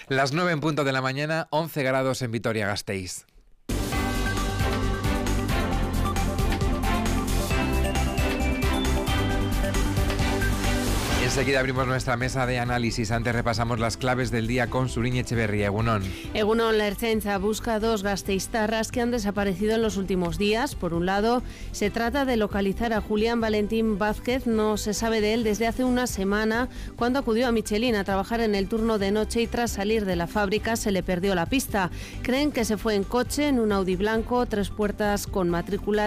Las 9 en punto de la mañana, 11 grados en Vitoria-Gasteiz. Enseguida abrimos nuestra mesa de análisis. Antes repasamos las claves del día con Suriñe Echeverría. Egunon. Egunon, la Ertzaintza busca 2 gasteiztarras que han desaparecido en los últimos días. Por un lado, se trata de localizar a Julián Valentín Vázquez. No se sabe de él desde hace una semana, cuando acudió a Michelin a trabajar en el turno de noche y tras salir de la fábrica se le perdió la pista. Creen que se fue en coche, en un Audi blanco, 3 puertas con matrícula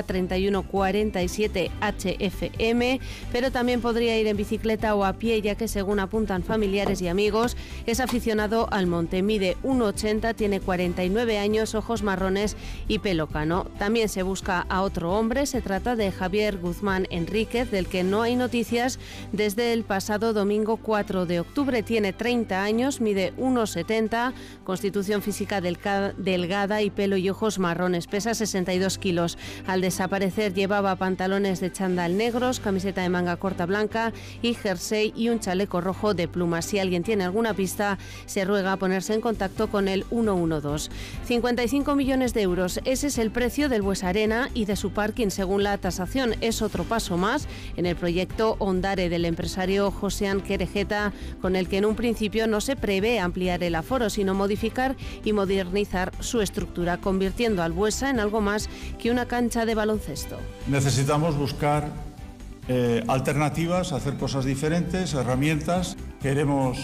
3147 HFM, pero también podría ir en bicicleta o a pie, ya que según apuntan familiares y amigos es aficionado al monte. Mide 1,80, tiene 49 años, ojos marrones y pelo cano. También se busca a otro hombre, se trata de Javier Guzmán Enríquez, del que no hay noticias desde el pasado domingo 4 de octubre. Tiene 30 años, mide 1,70, constitución física delgada y pelo y ojos marrones, pesa 62 kilos. Al desaparecer llevaba pantalones de chándal negros, camiseta de manga corta blanca y jersey y un chaleco rojo de plumas. Si alguien tiene alguna pista, se ruega a ponerse en contacto con el 112. 55 millones de euros, ese es el precio del Buesa Arena y de su parking según la tasación. Es otro paso más en el proyecto Ondare del empresario Josean Querejeta, con el que en un principio no se prevé ampliar el aforo, sino modificar y modernizar su estructura, convirtiendo al Buesa en algo más que una cancha de baloncesto. Necesitamos buscar alternativas, hacer cosas diferentes, herramientas. Queremos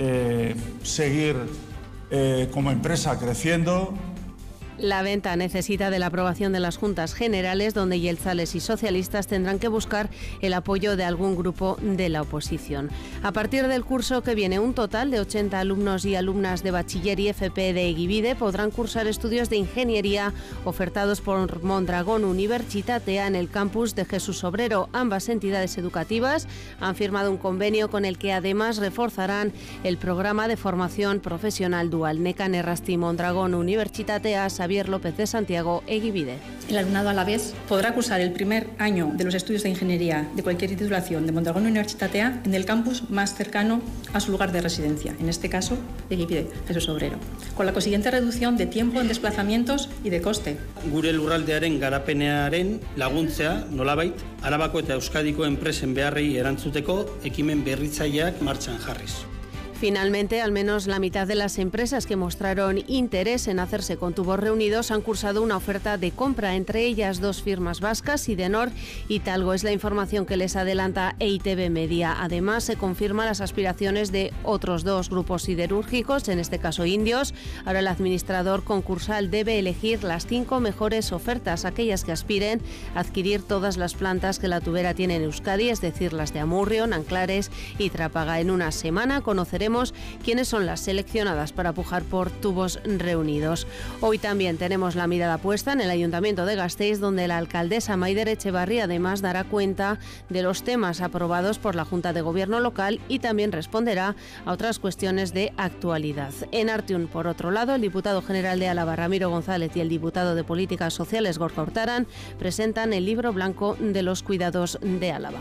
seguir como empresa creciendo. La venta necesita de la aprobación de las Juntas Generales, donde jeltzales y socialistas tendrán que buscar el apoyo de algún grupo de la oposición. A partir del curso que viene, un total de 80 alumnos y alumnas de bachiller y FP de Egibide podrán cursar estudios de ingeniería ofertados por Mondragón Unibertsitatea en el campus de Jesús Obrero. Ambas entidades educativas han firmado un convenio con el que además reforzarán el programa de formación profesional dual. Nekan Errasti Mondragón Unibertsitatea, Javier López de Santiago, Egibide. El alumnado a la vez podrá cursar el primer año de los estudios de ingeniería de cualquier titulación de Mondragón Unibertsitatea en el campus más cercano a su lugar de residencia, en este caso, Egibide, Jesús Obrero, con la consiguiente reducción de tiempo en desplazamientos y de coste. Gure lurraldearen garapenearen laguntzea, nolabait, Arabako eta Euskadiko enpresen beharrei erantzuteko ekimen berritzaileak martxan jarriz. Finalmente, al menos la mitad de las empresas que mostraron interés en hacerse con tubos reunidos han cursado una oferta de compra, entre ellas 2 firmas vascas, Sidenor y Talgo. Es la información que les adelanta EITB Media. Además, se confirman las aspiraciones de otros 2 grupos siderúrgicos, en este caso indios. Ahora el administrador concursal debe elegir las 5 mejores ofertas, aquellas que aspiren a adquirir todas las plantas que la tubera tiene en Euskadi, es decir, las de Amurrio, Nanclares y Trápaga. En una semana conoceremos quiénes son las seleccionadas para pujar por tubos reunidos. Hoy también tenemos la mirada puesta en el Ayuntamiento de Gasteiz, donde la alcaldesa Maider Echevarri además dará cuenta de los temas aprobados por la Junta de Gobierno local y también responderá a otras cuestiones de actualidad. En Artium, por otro lado, el diputado general de Álava, Ramiro González, y el diputado de Políticas Sociales, Gorka Urtaran, presentan el libro blanco de los cuidados de Álava.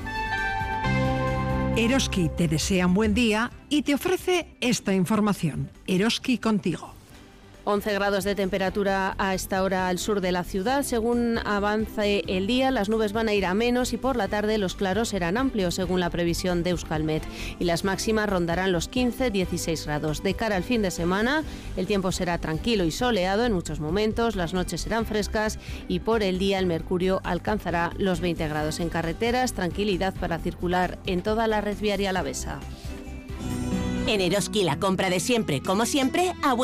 Eroski te desea un buen día y te ofrece esta información. Eroski contigo. 11 grados de temperatura a esta hora al sur de la ciudad. Según avance el día, las nubes van a ir a menos y por la tarde los claros serán amplios, según la previsión de Euskalmet. Y las máximas rondarán los 15-16 grados. De cara al fin de semana, el tiempo será tranquilo y soleado en muchos momentos, las noches serán frescas y por el día el mercurio alcanzará los 20 grados. En carreteras, tranquilidad para circular en toda la red viaria alavesa. En Eroski, la compra de siempre, como siempre, a